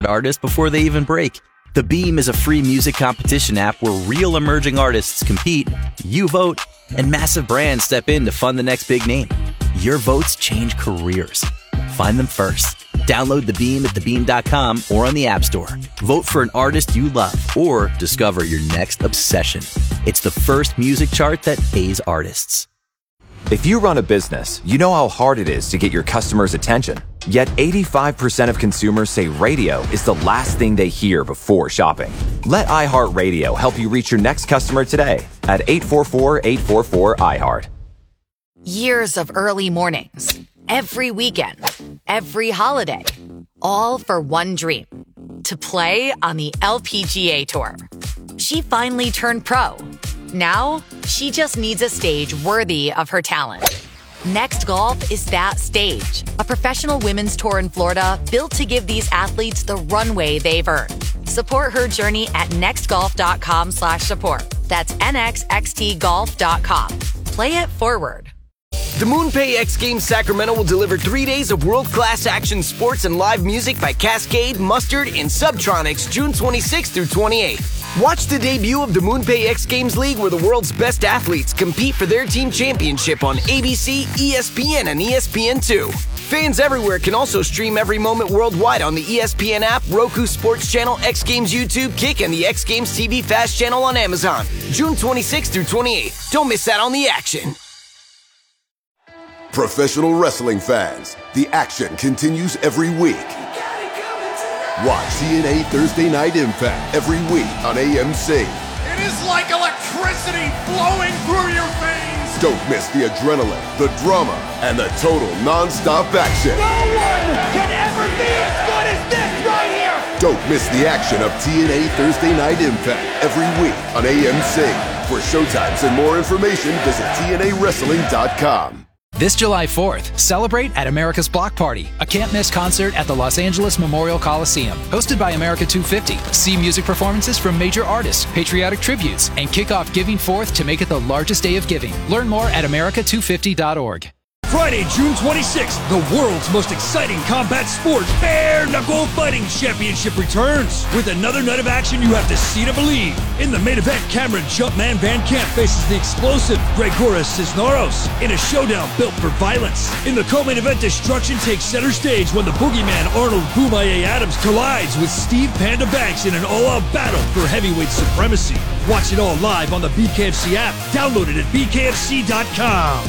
artists before they even break. The Beam is a free music competition app where real emerging artists compete, you vote, and massive brands step in to fund the next big name. Your votes change careers. Find them first. Download The Beam at thebeam.com or on the App Store. Vote for an artist you love or discover your next obsession. It's the first music chart that pays artists. If you run a business, you know how hard it is to get your customers' attention. Yet 85% of consumers say radio is the last thing they hear before shopping. Let iHeartRadio help you reach your next customer today at 844-844-iHeart. Years of early mornings, every weekend, every holiday, all for one dream, to play on the LPGA Tour. She finally turned pro. Now, she just needs a stage worthy of her talent. Next Golf is that stage, a professional women's tour in Florida built to give these athletes the runway they've earned. Support her journey at nextgolf.com/support. That's nxxtgolf.com. Play it forward. The MoonPay X Games Sacramento will deliver 3 days of world-class action sports and live music by Cascade, Mustard, and Subtronics June 26th through 28th. Watch the debut of the MoonPay X Games League where the world's best athletes compete for their team championship on ABC, ESPN, and ESPN2. Fans everywhere can also stream every moment worldwide on the ESPN app, Roku Sports Channel, X Games YouTube, Kick, and the X Games TV Fast Channel on Amazon. June 26th through 28th. Don't miss out on the action. Professional wrestling fans, the action continues every week. Watch TNA Thursday Night Impact every week on AMC. It is like electricity flowing through your veins. Don't miss the adrenaline, the drama, and the total non-stop action. No one can ever be as good as this right here. Don't miss the action of TNA Thursday Night Impact every week on AMC. For showtimes and more information, visit TNAWrestling.com. This July 4th, celebrate at America's Block Party, a can't-miss concert at the Los Angeles Memorial Coliseum, hosted by America 250. See music performances from major artists, patriotic tributes, and kick off Giving Forth to make it the largest day of giving. Learn more at america250.org. Friday, June 26th, the world's most exciting combat sport, Bare Knuckle Fighting Championship returns. With another night of action you have to see to believe. In the main event, Cameron Jumpman Van Camp faces the explosive Gregoris Cisneros in a showdown built for violence. In the co-main event, destruction takes center stage when the boogeyman Arnold Boomaye Adams collides with Steve Panda Banks in an all-out battle for heavyweight supremacy. Watch it all live on the BKFC app. Download it at bkfc.com.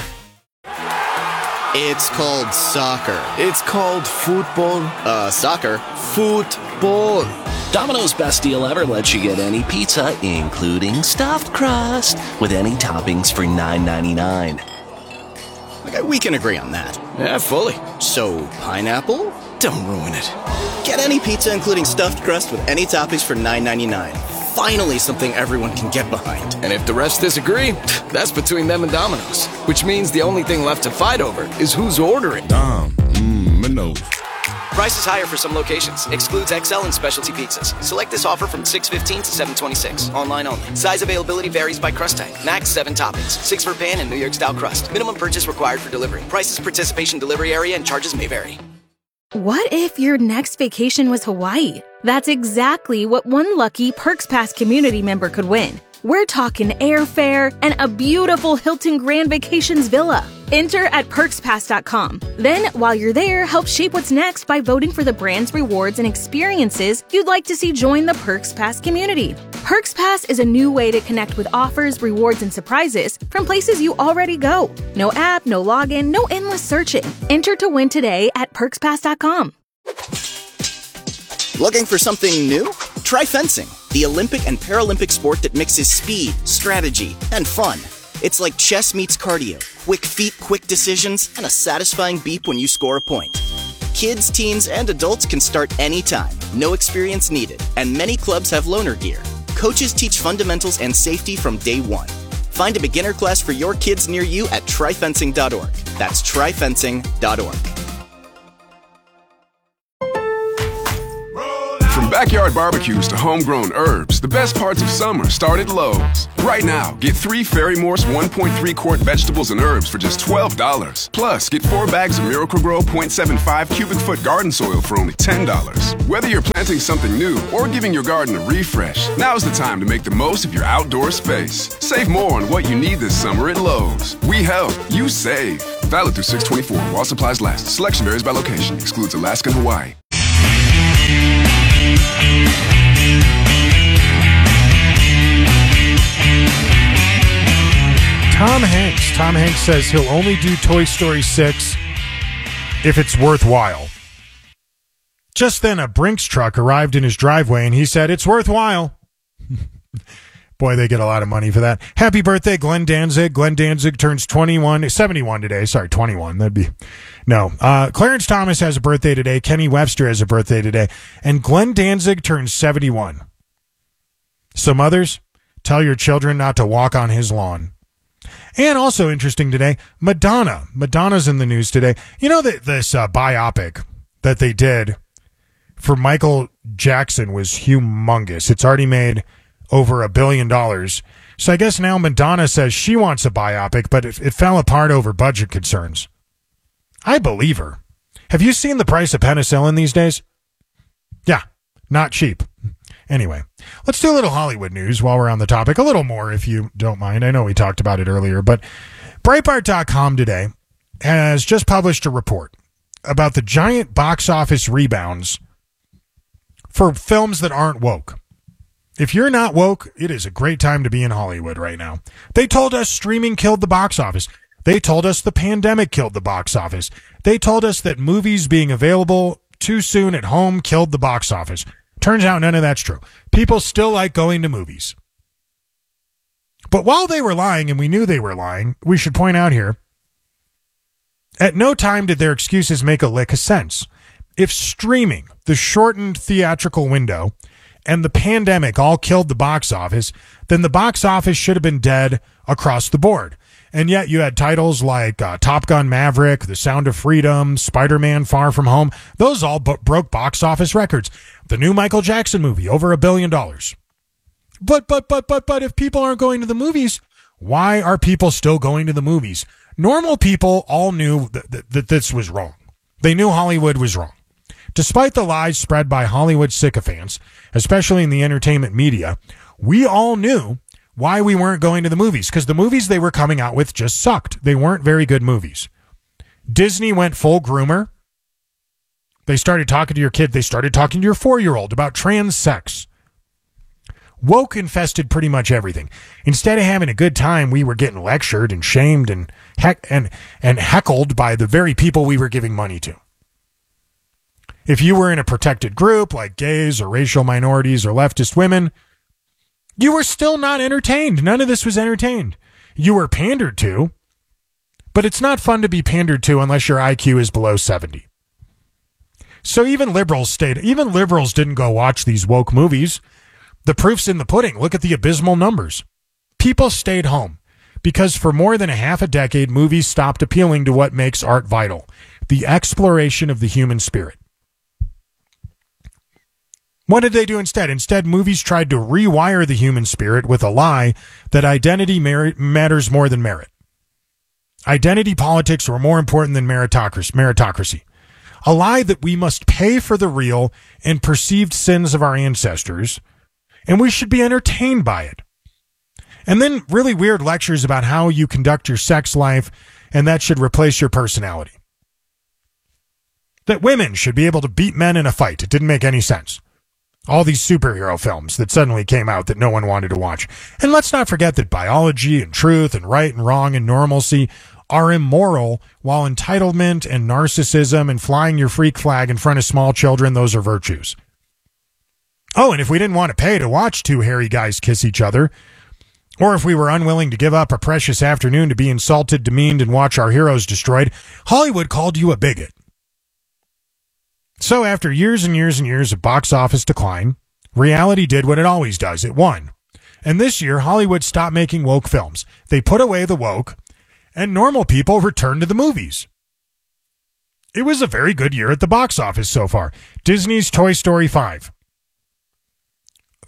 It's called soccer. It's called football. Soccer. Football. Domino's best deal ever lets you get any pizza, including stuffed crust, with any toppings for $9.99. Okay, we can agree on that. Yeah, fully. So, pineapple? Don't ruin it. Get any pizza, including stuffed crust, with any toppings for $9.99. Finally something everyone can get behind. And if the rest disagree, that's between them and Domino's. Which means the only thing left to fight over is who's ordering. Domino's. Price is higher for some locations. Excludes XL and specialty pizzas. Select this offer from 6/15 to 7/26. Online only. Size availability varies by crust type. Max 7 toppings. 6 for pan and New York style crust. Minimum purchase required for delivery. Prices, participation, delivery area, and charges may vary. What if your next vacation was Hawaii? That's exactly what one lucky Perks Pass community member could win. We're talking airfare and a beautiful Hilton Grand Vacations villa. Enter at perkspass.com. Then, while you're there, help shape what's next by voting for the brands, rewards, and experiences you'd like to see join the Perks Pass community. Perks Pass is a new way to connect with offers, rewards, and surprises from places you already go. No app, no login, no endless searching. Enter to win today at perkspass.com. Looking for something new? Try fencing, the Olympic and Paralympic sport that mixes speed, strategy, and fun. It's like chess meets cardio, quick feet, quick decisions, and a satisfying beep when you score a point. Kids, teens, and adults can start anytime, no experience needed, and many clubs have loaner gear. Coaches teach fundamentals and safety from day one. Find a beginner class for your kids near you at tryfencing.org. That's tryfencing.org. From From backyard barbecues to homegrown herbs, the best parts of summer start at Lowe's. Right now, get 3 Fairy Morse 1.3 quart vegetables and herbs for just $12. Plus, get 4 bags of Miracle-Gro 0.75 cubic foot garden soil for only $10. Whether you're planting something new or giving your garden a refresh, now's the time to make the most of your outdoor space. Save more on what you need this summer at Lowe's. We help, you save. Valid through 6/24 while supplies last. Selection varies by location. Excludes Alaska and Hawaii. Tom Hanks says he'll only do Toy Story 6 if it's worthwhile. Just then, a Brinks truck arrived in his driveway, and he said, "It's worthwhile." Boy, they get a lot of money for that. Happy birthday, Glenn Danzig. Glenn Danzig turns 71 today. Sorry, 21. Clarence Thomas has a birthday today. Kenny Webster has a birthday today. And Glenn Danzig turns 71. So mothers, tell your children not to walk on his lawn. And also interesting today, Madonna. Madonna's in the news today. You know that this biopic that they did for Michael Jackson was humongous. It's already made over $1 billion. So I guess now Madonna says she wants a biopic, but it fell apart over budget concerns. I believe her. Have you seen the price of penicillin these days? Yeah, not cheap. Anyway, let's do a little Hollywood news while we're on the topic. A little more, if you don't mind. I know we talked about it earlier, but Breitbart.com today has just published a report about the giant box office rebounds for films that aren't woke. If you're not woke, it is a great time to be in Hollywood right now. They told us streaming killed the box office. They told us the pandemic killed the box office. They told us that movies being available too soon at home killed the box office. Turns out none of that's true. People still like going to movies. But while they were lying, and we knew they were lying, we should point out here, at no time did their excuses make a lick of sense. If streaming, the shortened theatrical window, and the pandemic all killed the box office, then the box office should have been dead across the board. And yet you had titles like Top Gun Maverick, The Sound of Freedom, Spider-Man Far From Home. Those all broke box office records. The new Michael Jackson movie, over $1 billion. But if people aren't going to the movies, why are people still going to the movies? Normal people all knew that this was wrong. They knew Hollywood was wrong. Despite the lies spread by Hollywood sycophants, especially in the entertainment media, we all knew why we weren't going to the movies, because the movies they were coming out with just sucked. They weren't very good movies. Disney went full groomer. They started talking to your kid. They started talking to your 4-year-old about trans sex. Woke infested pretty much everything. Instead of having a good time, we were getting lectured and shamed and heckled by the very people we were giving money to. If you were in a protected group like gays or racial minorities or leftist women, you were still not entertained. None of this was entertained. You were pandered to, but it's not fun to be pandered to unless your IQ is below 70. So even liberals didn't go watch these woke movies. The proof's in the pudding. Look at the abysmal numbers. People stayed home because for more than a half a decade, movies stopped appealing to what makes art vital, the exploration of the human spirit. What did they do instead? Instead, movies tried to rewire the human spirit with a lie that identity matters more than merit. Identity politics were more important than meritocracy. A lie that we must pay for the real and perceived sins of our ancestors, and we should be entertained by it. And then really weird lectures about how you conduct your sex life, and that should replace your personality. That women should be able to beat men in a fight. It didn't make any sense. All these superhero films that suddenly came out that no one wanted to watch. And let's not forget that biology and truth and right and wrong and normalcy are immoral, while entitlement and narcissism and flying your freak flag in front of small children, those are virtues. Oh, and if we didn't want to pay to watch two hairy guys kiss each other, or if we were unwilling to give up a precious afternoon to be insulted, demeaned, and watch our heroes destroyed, Hollywood called you a bigot. So after years and years and years of box office decline, reality did what it always does. It won. And this year, Hollywood stopped making woke films. They put away the woke, and normal people returned to the movies. It was a very good year at the box office so far. Disney's Toy Story 5.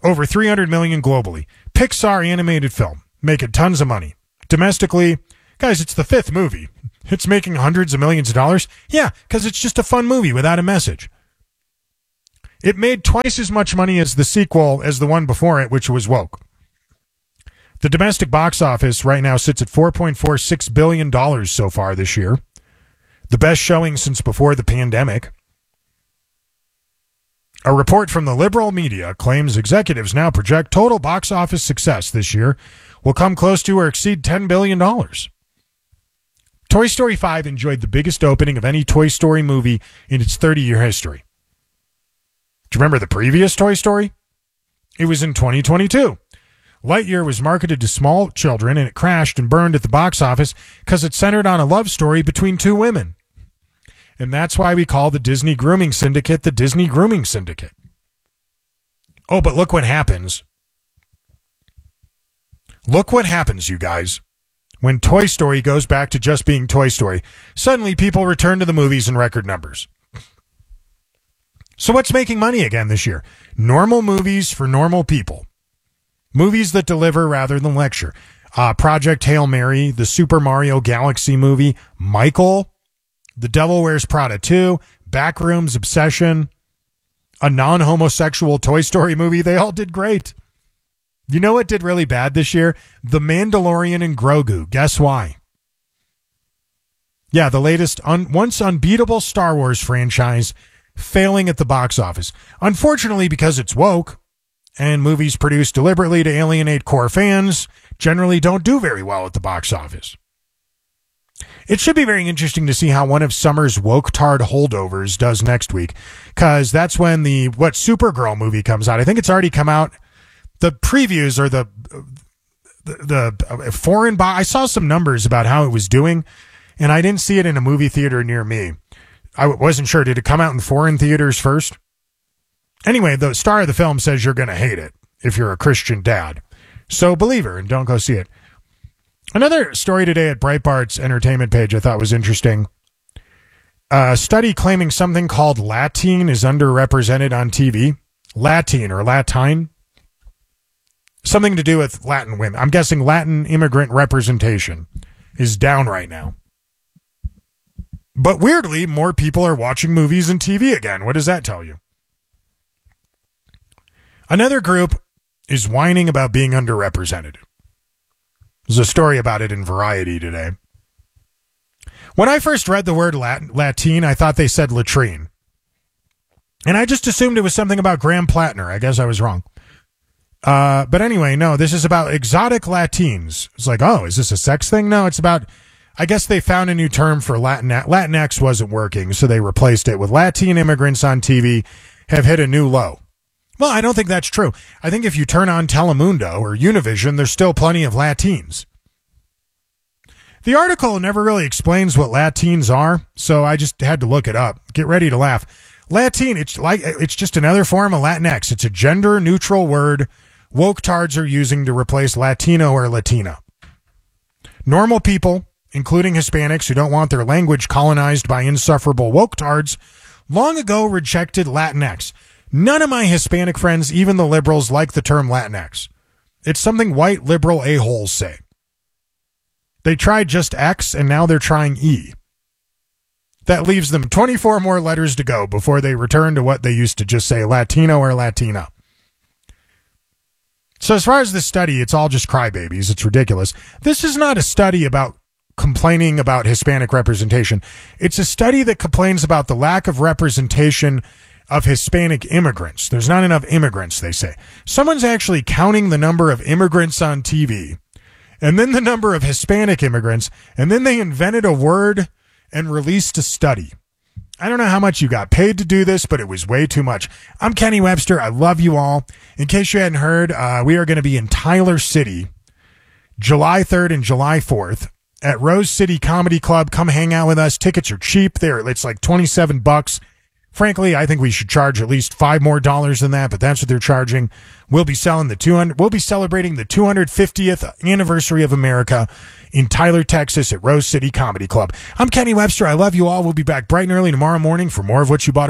Over $300 million globally. Pixar animated film, making tons of money. Domestically, guys, it's the 5th movie. It's making hundreds of millions of dollars. Yeah, because it's just a fun movie without a message. It made twice as much money as the sequel as the one before it, which was Woke. The domestic box office right now sits at $4.46 billion so far this year. The best showing since before the pandemic. A report from the liberal media claims executives now project total box office success this year will come close to or exceed $10 billion. Toy Story 5 enjoyed the biggest opening of any Toy Story movie in its 30-year history. Do you remember the previous Toy Story? It was in 2022. Lightyear was marketed to small children, and it crashed and burned at the box office because it centered on a love story between 2 women. And that's why we call the Disney Grooming Syndicate the Disney Grooming Syndicate. Oh, but look what happens. Look what happens, you guys. When Toy Story goes back to just being Toy Story, suddenly people return to the movies in record numbers. So what's making money again this year? Normal movies for normal people. Movies that deliver rather than lecture. Project Hail Mary, the Super Mario Galaxy movie, Michael, The Devil Wears Prada 2, Backrooms, Obsession, a non-homosexual Toy Story movie. They all did great. You know what did really bad this year? The Mandalorian and Grogu. Guess why? Yeah, the latest once unbeatable Star Wars franchise failing at the box office. Unfortunately, because it's woke, and movies produced deliberately to alienate core fans generally don't do very well at the box office. It should be very interesting to see how one of summer's woke-tard holdovers does next week, because that's when the Supergirl movie comes out. I think it's already come out. The previews or the foreign I saw some numbers about how it was doing, and I didn't see it in a movie theater near me. I wasn't sure. Did it come out in foreign theaters first? Anyway, the star of the film says you're going to hate it if you're a Christian dad. So believe her and don't go see it. Another story today at Breitbart's entertainment page I thought was interesting. A study claiming something called Latin is underrepresented on TV. Latin or Latine. Something to do with Latin women. I'm guessing Latin immigrant representation is down right now. But weirdly, more people are watching movies and TV again. What does that tell you? Another group is whining about being underrepresented. There's a story about it in Variety today. When I first read the word Latin, I thought they said latrine. And I just assumed it was something about Graham Plattner. I guess I was wrong. But anyway, no, this is about exotic Latins. It's like, oh, is this a sex thing? No, it's about, I guess they found a new term for Latinx wasn't working, so they replaced it with Latin immigrants on TV have hit a new low. Well, I don't think that's true. I think if you turn on Telemundo or Univision, there's still plenty of Latins. The article never really explains what Latins are, so I just had to look it up. Get ready to laugh. Latin, it's just another form of Latinx. It's a gender-neutral word woke-tards are using to replace Latino or Latina. Normal people, including Hispanics who don't want their language colonized by insufferable woke-tards, long ago rejected Latinx. None of my Hispanic friends, even the liberals, like the term Latinx. It's something white liberal a-holes say. They tried just X, and now they're trying E. That leaves them 24 more letters to go before they return to what they used to just say, Latino or Latina. So as far as this study, it's all just crybabies. It's ridiculous. This is not a study about complaining about Hispanic representation. It's a study that complains about the lack of representation of Hispanic immigrants. There's not enough immigrants, they say. Someone's actually counting the number of immigrants on TV, and then the number of Hispanic immigrants, and then they invented a word and released a study. I don't know how much you got paid to do this, but it was way too much. I'm Kenny Webster. I love you all. In case you hadn't heard, we are going to be in Tyler City, July 3rd and July 4th at Rose City Comedy Club. Come hang out with us. Tickets are cheap there. It's like $27. Frankly, I think we should charge at least $5 more than that, but that's what they're charging. We'll be celebrating the 250th anniversary of America in Tyler, Texas at Rose City Comedy Club. I'm Kenny Webster. I love you all. We'll be back bright and early tomorrow morning for more of What You Bought.